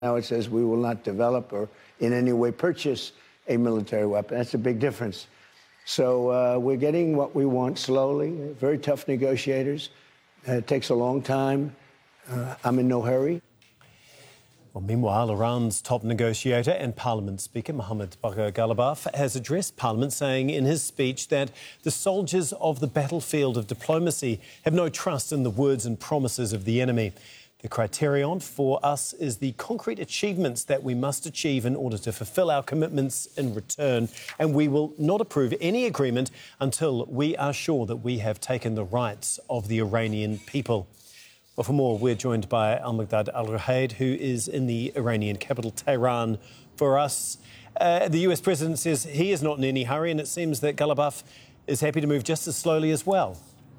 Now it says we will not develop or in any way purchase a military weapon. That's a big difference. So we're getting what we want slowly. Very tough negotiators. It takes a long time. I'm in no hurry. Well, meanwhile, Iran's top negotiator and Parliament Speaker Mohammad Bagher Ghalibaf has addressed Parliament, saying in his speech that the soldiers of the battlefield of diplomacy have no trust in the words and promises of the enemy. The criterion for us is the concrete achievements that we must achieve in order to fulfil our commitments in return, and we will not approve any agreement until we are sure that we have taken the rights of the Iranian people. Well, for more, we're joined by Al-Mighdad Al-Ruhaid, who is in the Iranian capital, Tehran, for us. The US president says he is not in any hurry, and it seems that Ghalibaf is happy to move just as slowly as well.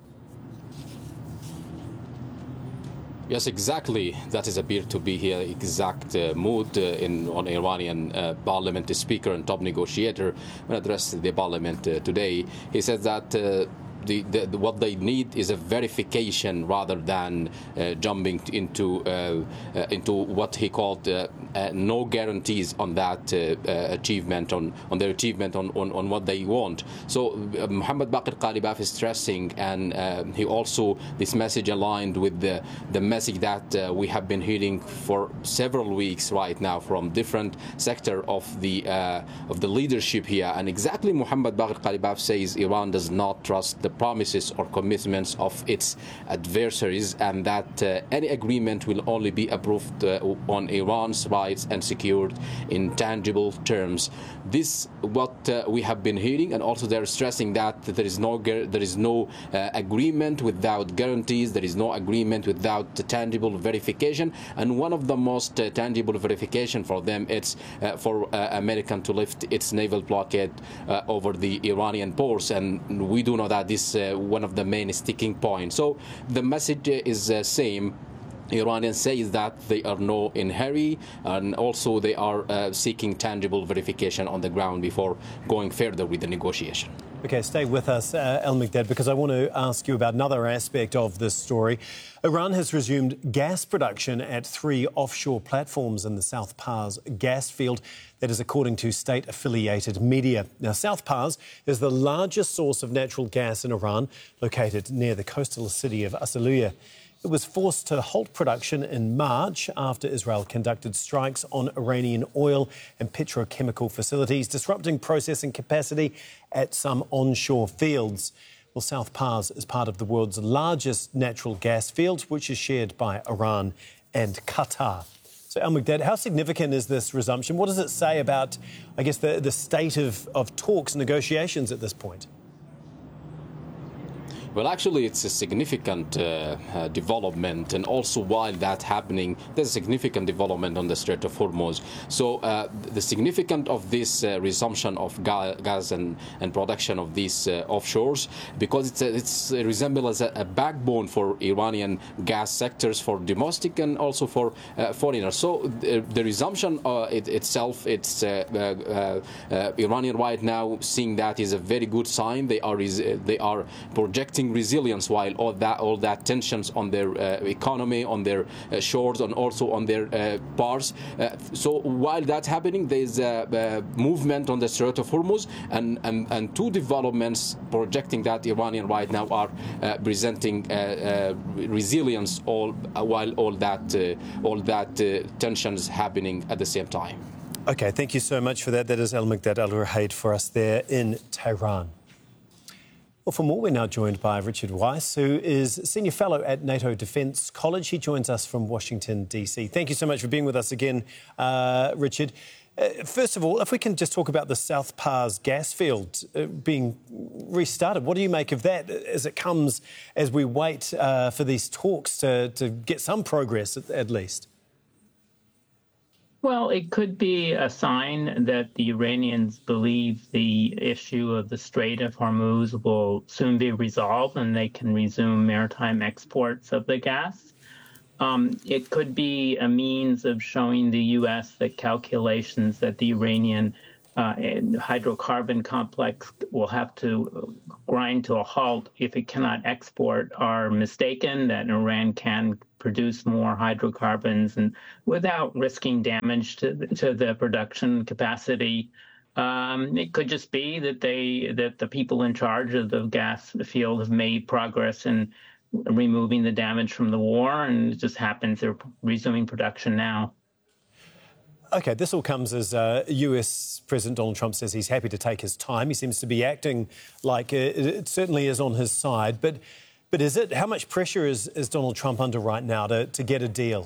Yes, exactly. That is appeared to be here exact mood on Iranian parliament speaker and top negotiator when addressed the parliament today. He said that what they need is a verification rather than jumping into what he called no guarantees on that achievement, on their achievement, on what they want. So Mohammad Bagher Ghalibaf is stressing, and he also, this message aligned with the message that we have been hearing for several weeks right now from different sector of the leadership here. And exactly Mohammad Bagher Ghalibaf says Iran does not trust the promises or commitments of its adversaries, and that any agreement will only be approved on Iran's rights and secured in tangible terms. This what we have been hearing, and also they're stressing that there is no agreement without guarantees. There is no agreement without tangible verification. And one of the most tangible verification for them, it's for American to lift its naval blockade over the Iranian ports, and we do know that this one of the main sticking points. So the message is same. Iranians say that they are not in hurry, and also they are seeking tangible verification on the ground before going further with the negotiation. OK, stay with us, Al-Mighdad, because I want to ask you about another aspect of this story. Iran has resumed gas production at 3 offshore platforms in the South Pars gas field. That is according to state-affiliated media. Now, South Pars is the largest source of natural gas in Iran, located near the coastal city of Asaluya. It was forced to halt production in March after Israel conducted strikes on Iranian oil and petrochemical facilities, disrupting processing capacity at some onshore fields. Well, South Pars is part of the world's largest natural gas field, which is shared by Iran and Qatar. So, Al-Mighdad, how significant is this resumption? What does it say about, I guess, the state of talks, negotiations at this point? Well, actually, it's a significant development, and also while that's happening, there's a significant development on the Strait of Hormuz. So the significance of this resumption of gas and production of these offshores, because it's resembles a backbone for Iranian gas sectors, for domestic and also for foreigners. So the resumption itself, it's Iranian right now seeing that is a very good sign. They are projecting resilience while all that tensions on their economy, on their shores, and also on their parts. So while that's happening, there's a movement on the Strait of Hormuz, and 2 developments projecting that Iranian right now are presenting resilience while all that tensions happening at the same time. OK, thank you so much for that. That is Al-Mighdad Al-Ruhaid for us there in Tehran. Well, for more, we're now joined by Richard Weiss, who is Senior Fellow at NATO Defence College. He joins us from Washington, D.C. Thank you so much for being with us again, Richard. First of all, if we can just talk about the South Pars gas field being restarted, what do you make of that as it comes, as we wait for these talks to get some progress at least? Well, it could be a sign that the Iranians believe the issue of the Strait of Hormuz will soon be resolved and they can resume maritime exports of the gas. It could be a means of showing the U.S. that calculations that the Iranian hydrocarbon complex will have to grind to a halt if it cannot export are mistaken, that Iran can produce more hydrocarbons and without risking damage to the production capacity. It could just be that the people in charge of the gas field have made progress in removing the damage from the war, and it just happens they're resuming production now. OK, this all comes as US President Donald Trump says he's happy to take his time. He seems to be acting like it certainly is on his side. But is it, how much pressure is Donald Trump under right now to get a deal?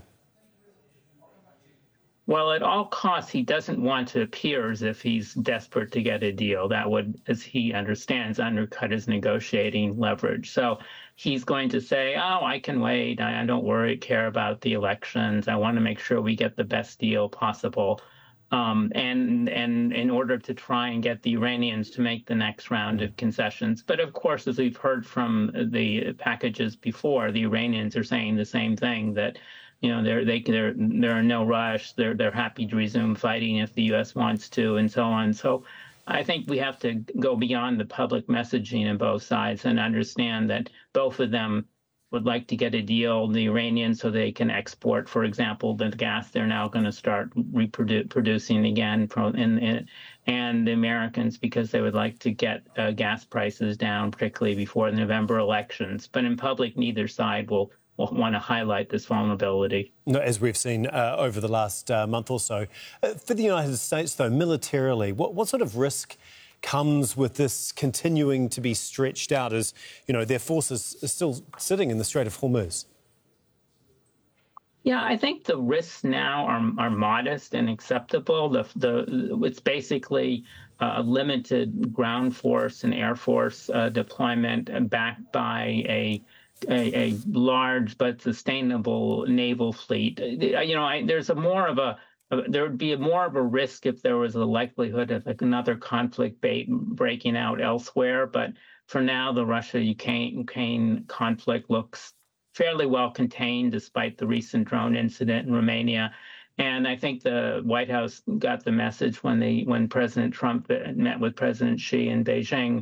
Well, at all costs, he doesn't want to appear as if he's desperate to get a deal. That would, as he understands, undercut his negotiating leverage. So he's going to say, oh, I can wait. I don't care about the elections. I want to make sure we get the best deal possible. And in order to try and get the Iranians to make the next round of concessions. But of course, as we've heard from the packages before, the Iranians are saying the same thing, that they're in no rush. They're happy to resume fighting if the U.S. wants to, and so on. So I think we have to go beyond the public messaging on both sides and understand that both of them would like to get a deal, the Iranians, so they can export, for example, the gas they're now going to start producing again, and the Americans because they would like to get gas prices down, particularly before the November elections. But in public, neither side will want to highlight this vulnerability. No, as we've seen over the last month or so. For the United States, though, militarily, what sort of risk comes with this continuing to be stretched out as, their forces are still sitting in the Strait of Hormuz? Yeah, I think the risks now are modest and acceptable. It's basically a limited ground force and air force deployment backed by a large but sustainable naval fleet. There would be more of a risk if there was a likelihood of another conflict breaking out elsewhere. But for now, the Russia-Ukraine conflict looks fairly well contained, despite the recent drone incident in Romania. And I think the White House got the message when President Trump met with President Xi in Beijing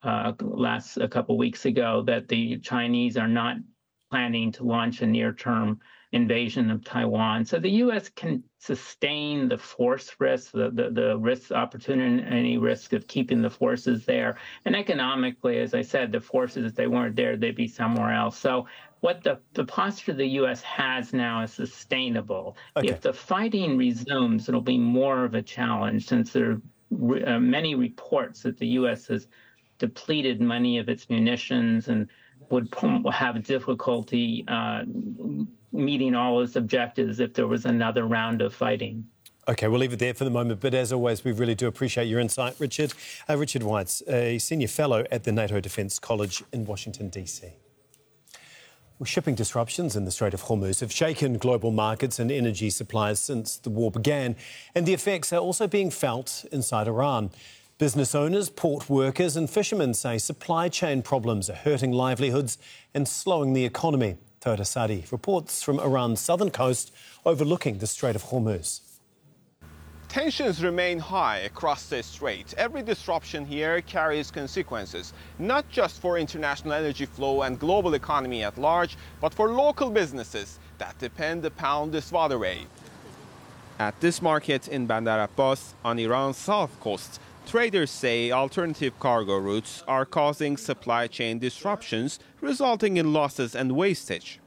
a couple of weeks ago, that the Chinese are not planning to launch a near-term invasion of Taiwan. So the U.S. can sustain the force risk, the risk opportunity, and any risk of keeping the forces there. And economically, as I said, the forces, if they weren't there, they'd be somewhere else. So what the posture the U.S. has now is sustainable. Okay. If the fighting resumes, it'll be more of a challenge, since there are many reports that the U.S. has depleted many of its munitions and would have difficulty meeting all its objectives if there was another round of fighting. OK, we'll leave it there for the moment. But as always, we really do appreciate your insight, Richard. Richard Weitz, a senior fellow at the NATO Defence College in Washington, D.C. Well, shipping disruptions in the Strait of Hormuz have shaken global markets and energy supplies since the war began. And the effects are also being felt inside Iran. Business owners, port workers and fishermen say supply chain problems are hurting livelihoods and slowing the economy. Toda Sadi reports from Iran's southern coast overlooking the Strait of Hormuz. Tensions remain high across the strait. Every disruption here carries consequences, not just for international energy flow and global economy at large, but for local businesses that depend upon this waterway. At this market in Bandar Abbas on Iran's south coast, traders say alternative cargo routes are causing supply chain disruptions, resulting in losses and wastage.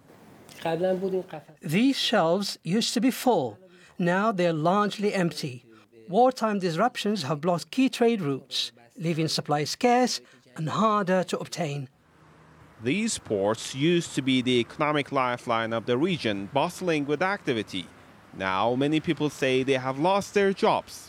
These shelves used to be full. Now they're largely empty. Wartime disruptions have blocked key trade routes, leaving supplies scarce and harder to obtain. These ports used to be the economic lifeline of the region, bustling with activity. Now many people say they have lost their jobs.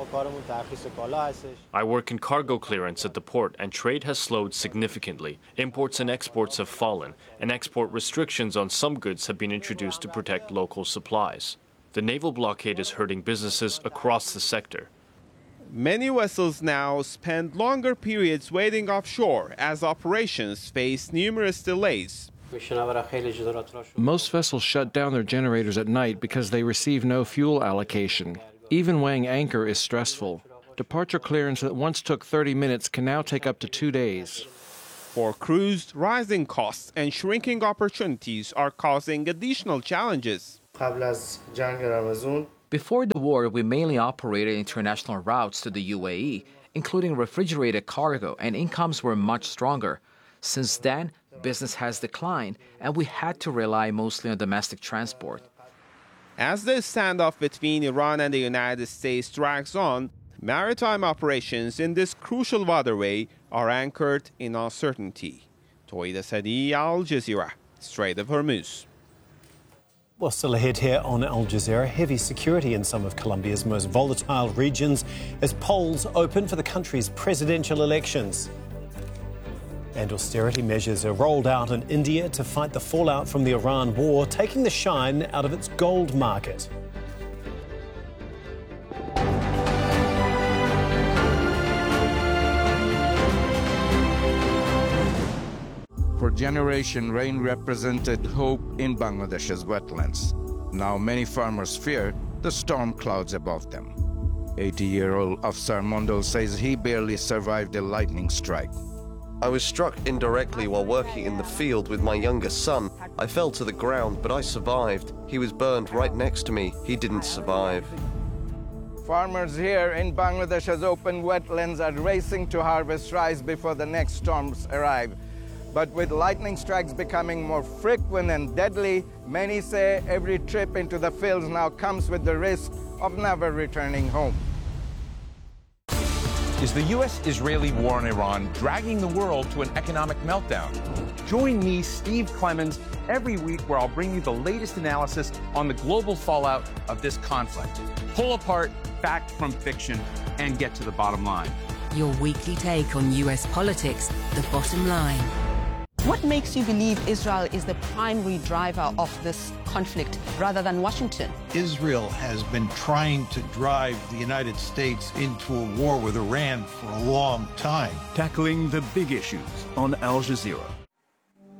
I work in cargo clearance at the port, and trade has slowed significantly. Imports and exports have fallen, and export restrictions on some goods have been introduced to protect local supplies. The naval blockade is hurting businesses across the sector. Many vessels now spend longer periods waiting offshore as operations face numerous delays. Most vessels shut down their generators at night because they receive no fuel allocation. Even weighing anchor is stressful. Departure clearance that once took 30 minutes can now take up to 2 days. For crews, rising costs and shrinking opportunities are causing additional challenges. Before the war, we mainly operated international routes to the UAE, including refrigerated cargo, and incomes were much stronger. Since then, business has declined, and we had to rely mostly on domestic transport. As the standoff between Iran and the United States drags on, maritime operations in this crucial waterway are anchored in uncertainty. Toida Sadi, Al Jazeera, Strait of Hormuz. Well, still ahead here on Al Jazeera, heavy security in some of Colombia's most volatile regions as polls open for the country's presidential elections. And austerity measures are rolled out in India to fight the fallout from the Iran war, taking the shine out of its gold market. For generations, rain represented hope in Bangladesh's wetlands. Now many farmers fear the storm clouds above them. 80-year-old Afsar Mondal says he barely survived a lightning strike. I was struck indirectly while working in the field with my youngest son. I fell to the ground, but I survived. He was burned right next to me. He didn't survive. Farmers here in Bangladesh's open wetlands are racing to harvest rice before the next storms arrive. But with lightning strikes becoming more frequent and deadly, many say every trip into the fields now comes with the risk of never returning home. Is the U.S.-Israeli war in Iran dragging the world to an economic meltdown? Join me, Steve Clemens, every week where I'll bring you the latest analysis on the global fallout of this conflict. Pull apart fact from fiction and get to the bottom line. Your weekly take on U.S. politics, The Bottom Line. What makes you believe Israel is the primary driver of this conflict rather than Washington? Israel has been trying to drive the United States into a war with Iran for a long time. Tackling the big issues on Al Jazeera.